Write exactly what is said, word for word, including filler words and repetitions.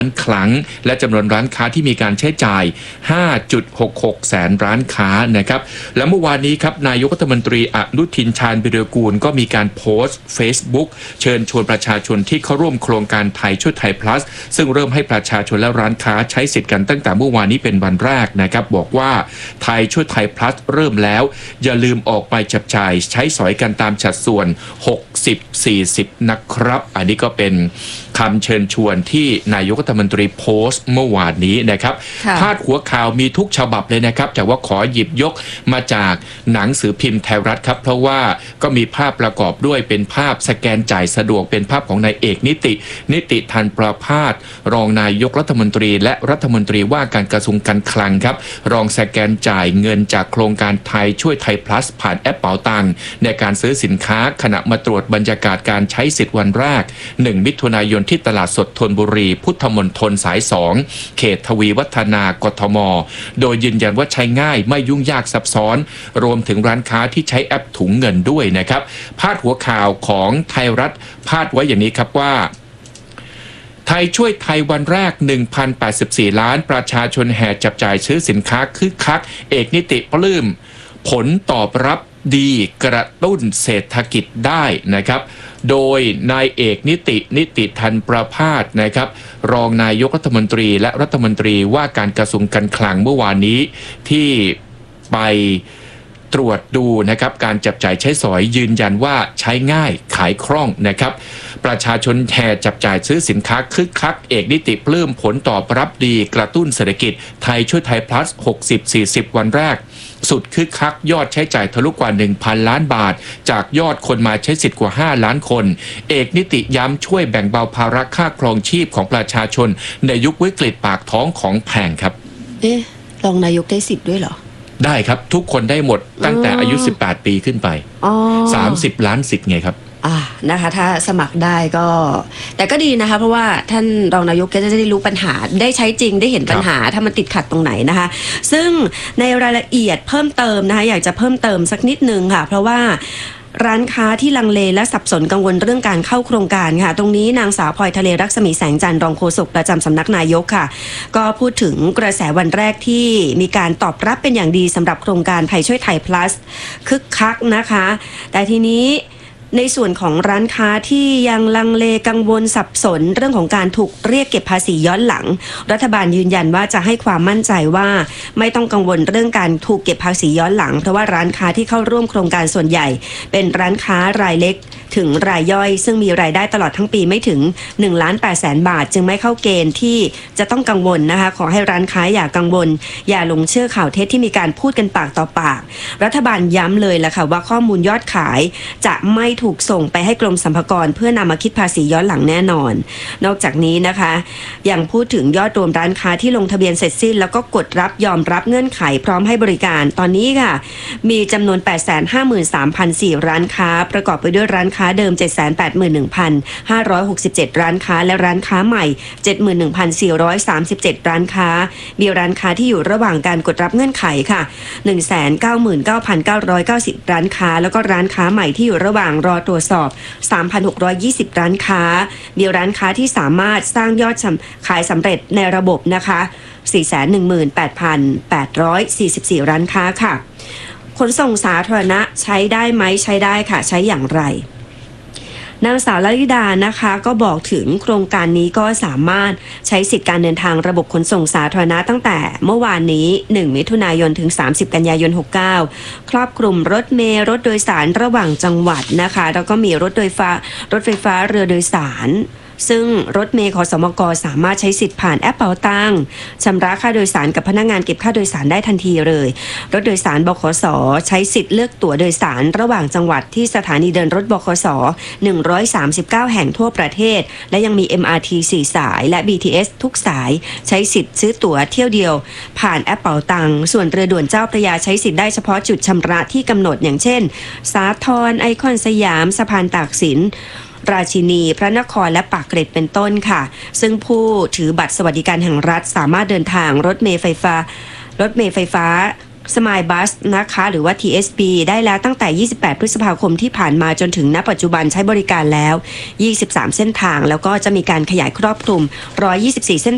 ครั้งและจำนวนร้านค้าที่มีการใช้จ่าย ห้าจุดหกหก แสนร้านค้านะครับและเมื่อวานนี้ครับนายกรัฐมนตรีอนุทินชาญวิรากูลก็มีการโพสต์ Facebook เชิญชวนประชาชนที่เข้าร่วมโครงการไทยช่วยไทย plus ซึ่งเริ่มให้ประชาชนและร้านค้าใช้สิทธิ์กันตั้งแต่เมื่อวานนี้เป็นวันแรกนะครับบอกว่าไทยช่วยไทย plus เริ่มแล้วอย่าลืมออกไปจับจ่ายใช้สอยกันตามสัดส่วน หกสิบ สี่สิบ นะครับอันนี้ก็เป็นคำเชิญชวนที่นายกรัฐมนตรีโพสต์เมื่อวานนี้นะครับพาดหัวข่าวมีทุกฉบับเลยนะครับแต่ว่าขอหยิบยกมาจากหนังสือพิมพ์ไทยรัฐครับเพราะว่าก็มีภาพประกอบด้วยเป็นภาพสแกนจ่ายสะดวกเป็นภาพของนายเอกนิตินิติธันประภาสรองนายกรัฐมนตรีและรัฐมนตรีว่าการกระทรวงการคลังครับรองสแกนจ่ายเงินจากโครงการไทยช่วยไทย plus ผ่านแอปเป๋าตังค์ในการซื้อสินค้าขณะมาตรวจบรรยากาศการใช้สิทธิ์วันแรกหนึ่งมิถุนายนที่ตลาดสดธนบุรีพุทธมณฑลสายสองเขตทวีวัฒนากทมโดยยืนยันว่าใช้ง่ายไม่ยุ่งยากซับซ้อนรวมถึงร้านค้าที่ใช้แอปถุงเงินด้วยนะครับพาดหัวข่าวของไทยรัฐพาดไว้อย่างนี้ครับว่าไทยช่วยไทยวันแรก หนึ่งพันแปดสิบสี่ ล้านประชาชนแห่จับจ่ายซื้อสินค้าคึกคักเอกนิติปลื้มผลตอบรับดีกระตุ้นเศรษฐกิจได้นะครับโดยนายเอกนิตินิติธันประภาสนะครับรองนายกรัฐมนตรีและรัฐมนตรีว่าการกระทรวงการคลังเมื่อวานนี้ที่ไปตรวจดูนะครับการจับจ่ายใช้สอยยืนยันว่าใช้ง่ายขายคล่องนะครับประชาชนแห่จับจ่ายซื้อสินค้าคึกคักเอกนิติปลื้มผลตอบรับดีกระตุ้นเศรษฐกิจไทยช่วยไทย plus หกสิบ สี่สิบ วันแรกสุดคึกคักยอดใช้จ่ายทะลุกว่า หนึ่งพัน ล้านบาทจากยอดคนมาใช้สิทธิ์กว่า ห้า ล้านคนเอกนิติย้ำช่วยแบ่งเบาภาระค่าครองชีพของประชาชนในยุควิกฤตปากท้องของแพงครับเอ๊ะรองนายกได้สิทธิ์ด้วยเหรอได้ครับทุกคนได้หมดตั้งแต่อายุสิบแปดปีขึ้นไปสามสิบล้านสิทธิ์ไงครับอ่านะคะถ้าสมัครได้ก็แต่ก็ดีนะคะเพราะว่าท่านรองนายกก็จะได้รู้ปัญหาได้ใช้จริงได้เห็นปัญหาถ้ามันติดขัดตรงไหนนะคะซึ่งในรายละเอียดเพิ่มเติมนะคะอยากจะเพิ่มเติมสักนิดนึงค่ะเพราะว่าร้านค้าที่ลังเลและสับสนกังวลเรื่องการเข้าโครงการค่ะตรงนี้นางสาวพลอยทะเลรักษมีแสงจันทร์รองโฆษกประจำสำนักนายกค่ะก็พูดถึงกระแสวันแรกที่มีการตอบรับเป็นอย่างดีสำหรับโครงการไทยช่วยไทย plus คึกคักนะคะแต่ทีนี้ในส่วนของร้านค้าที่ยังลังเลกังวลสับสนเรื่องของการถูกเรียกเก็บภาษีย้อนหลังรัฐบาลยืนยันว่าจะให้ความมั่นใจว่าไม่ต้องกังวลเรื่องการถูกเก็บภาษีย้อนหลังเพราะว่าร้านค้าที่เข้าร่วมโครงการส่วนใหญ่เป็นร้านค้ารายเล็กถึงรายย่อยซึ่งมีรายได้ตลอดทั้งปีไม่ถึง หนึ่งล้านแปดแสน บาทจึงไม่เข้าเกณฑ์ที่จะต้องกังวลนะคะขอให้ร้านค้าอย่ากังวลอย่าหลงเชื่อข่าวเท็จที่มีการพูดกันปากต่อปากรัฐบาลย้ำเลยล่ะค่ะว่าข้อมูลยอดขายจะไม่ถูกส่งไปให้กรมสรรพากรเพื่อนำมาคิดภาษีย้อนหลังแน่นอนนอกจากนี้นะคะยังพูดถึงยอดรวมร้านค้าที่ลงทะเบียนเสร็จสิ้นแล้วก็กดรับยอมรับเงื่อนไขพร้อมให้บริการตอนนี้ค่ะมีจำนวน แปดแสนห้าหมื่นสามพันสี่ ร้านค้าประกอบไปด้วยร้านค้าเดิม เจ็ดแสนแปดหมื่นหนึ่งพันห้าร้อยหกสิบเจ็ด ร้านค้าและร้านค้าใหม่ เจ็ดหมื่นหนึ่งพันสี่ร้อยสามสิบเจ็ด ร้านค้ามีร้านค้าที่อยู่ระหว่างการกดรับเงื่อนไขค่ะ หนึ่งแสนเก้าหมื่นเก้าพันเก้าร้อยเก้าสิบ ร้านค้าแล้วก็ร้านค้าใหม่ที่อยู่ระหว่างรอตรวจสอบ สามพันหกร้อยยี่สิบ ร้านค้ามีร้านค้าที่สามารถสร้างยอดขายสำเร็จในระบบนะคะ สี่แสนหนึ่งหมื่นแปดพันแปดร้อยสี่สิบสี่ ร้านค้าค่ะขนส่งสาธารณะใช้ได้ไหมใช้ได้ค่ะใช้อย่างไรนางสาวลลิดานะคะก็บอกถึงโครงการนี้ก็สามารถใช้สิทธิการเดินทางระบบขนส่งสาธารณะตั้งแต่เมื่อวานนี้หนึ่งมิถุนายนถึงสามสิบกันยายนหกสิบเก้าครอบคลุมรถเมล์รถโดยสารระหว่างจังหวัดนะคะแล้วก็มีรถโดยฟ้ารถไฟฟ้าเรือโดยสารซึ่งรถเมล์ขสมกสามารถใช้สิทธิ์ผ่านแอปเป๋าตังค์ชำระค่าโดยสารกับพนักงานเก็บค่าโดยสารได้ทันทีเลยรถโดยสารบขสใช้สิทธิ์เลือกตั๋วโดยสารระหว่างจังหวัดที่สถานีเดินรถบขสหนึ่งร้อยสามสิบเก้าแห่งทั่วประเทศและยังมี เอ็ม อาร์ ที สี่สายและ บี ที เอส ทุกสายใช้สิทธิ์ซื้อตั๋วเที่ยวเดียวผ่านแอปเป๋าตังค์ส่วนเรือด่วนเจ้าพระยาใช้สิทธิ์ได้เฉพาะจุดชำระที่กำหนดอย่างเช่นสาทรไอคอนสยามสะพานตากสินราชินีพระนครและปากเกร็ดเป็นต้นค่ะซึ่งผู้ถือบัตรสวัสดิการแห่งรัฐสามารถเดินทางรถเมล์ไฟฟ้ารถเมล์ไฟฟ้า สมายบัสนะคะหรือว่า ที เอส บี ได้แล้วตั้งแต่ยี่สิบแปดพฤษภาคมที่ผ่านมาจนถึงณปัจจุบันใช้บริการแล้วยี่สิบสามเส้นทางแล้วก็จะมีการขยายครอบคลุมหนึ่งร้อยยี่สิบสี่เส้น